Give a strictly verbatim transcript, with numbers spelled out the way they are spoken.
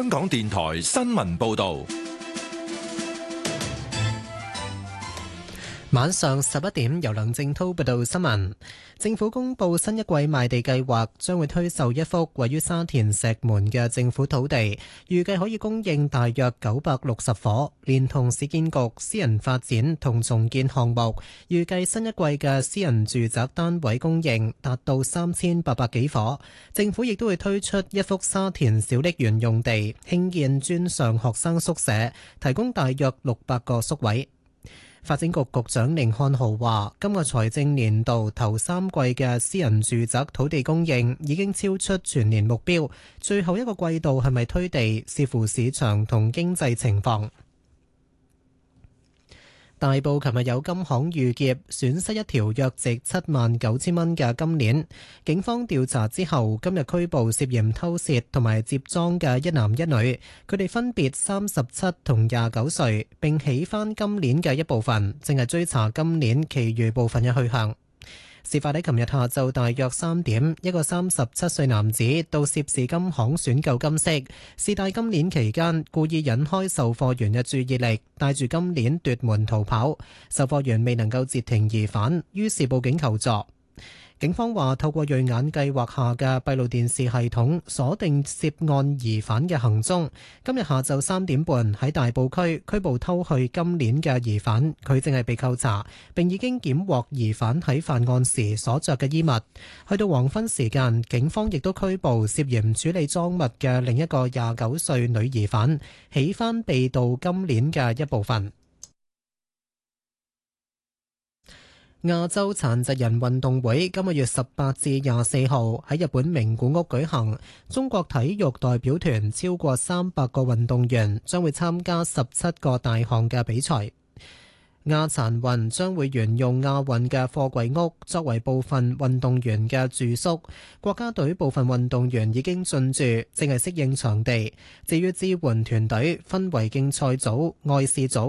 香港電台新聞報道。 晚上十一點，由梁正濤報道新聞。政府公布新一季賣地計劃，將會推售一幅位於沙田石門嘅政府土地，預計可以供應大約九百六十伙，連同市建局私人發展同重建項目，預計新一季嘅私人住宅單位供應達到三千八百幾伙。政府亦都會推出一幅沙田小瀝源用地，興建專上學生宿舍，提供大約六百個宿位。發展局局長甯漢豪話，今個財政年度頭三季嘅私人住宅土地供應已經超出全年目標，最後一個季度係咪推地，視乎市場同經濟情況。大埔琴日有金行遇劫，損失一條約值七萬九千蚊嘅金鏈。警方調查之後，今日拘捕涉嫌偷竊同埋接贓嘅一男一女，佢哋分別三十七同廿九歲，並起翻金鏈嘅一部分，正係追查金鏈其餘部分嘅去向。事發喺琴日下晝大約三點，一個三十七歲男子到涉事金行選購金飾，試戴金鏈期間故意引開售貨員嘅注意力，帶住金鏈奪門逃跑。售貨員未能夠截停疑犯，於是報警求助。警方話，透過銳眼計劃下嘅閉路電視系統鎖定涉案疑犯嘅行蹤。今日下晝三點半喺大埔區拘捕偷去金鏈嘅疑犯，佢正係被扣查，並已經檢獲疑犯喺犯案時所着嘅衣物。去到黃昏時間，警方亦都拘捕涉嫌處理贓物嘅另一個廿九歲女疑犯，起翻被盜金鏈嘅一部分。亞洲殘疾人運動會今個月十八至廿四號喺日本名古屋舉行，中國體育代表團超過三百個運動員將會參加十七個大項嘅比賽。亞殘運將會沿用亞運嘅貨櫃屋作為部分運動員嘅住宿。國家隊部分運動員已經進駐，正係適應場地。至於支援團隊，分為競賽組、愛試組